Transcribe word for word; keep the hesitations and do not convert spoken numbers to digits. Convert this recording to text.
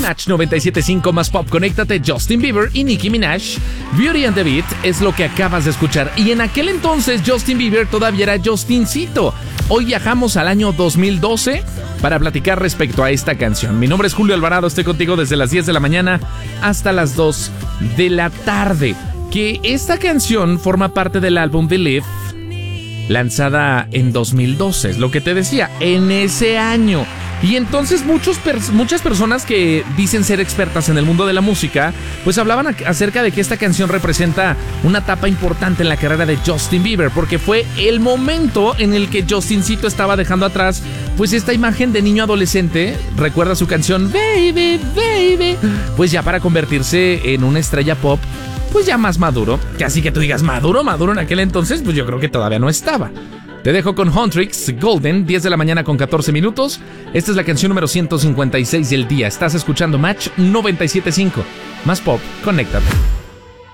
Match noventa y siete punto cinco más pop, conéctate. Justin Bieber y Nicki Minaj, Beauty and the Beat es lo que acabas de escuchar. Y en aquel entonces Justin Bieber todavía era Justincito. Hoy viajamos al año dos mil doce para platicar respecto a esta canción. Mi nombre es Julio Alvarado, estoy contigo desde las diez de la mañana hasta las dos de la tarde. Que esta canción forma parte del álbum Believe, lanzada en dos mil doce, es lo que te decía, en ese año. Y entonces muchos pers- muchas personas que dicen ser expertas en el mundo de la música, pues hablaban a- acerca de que esta canción representa una etapa importante en la carrera de Justin Bieber, porque fue el momento en el que Justincito estaba dejando atrás pues esta imagen de niño adolescente, recuerda su canción Baby, Baby, pues ya para convertirse en una estrella pop, pues ya más maduro, que así que tú digas maduro, maduro en aquel entonces, pues yo creo que todavía no estaba. Te dejo con Huntrix, Golden, diez de la mañana con catorce minutos. Esta es la canción número ciento cincuenta y seis del día. Estás escuchando Match noventa y siete punto cinco. Más pop, conéctate.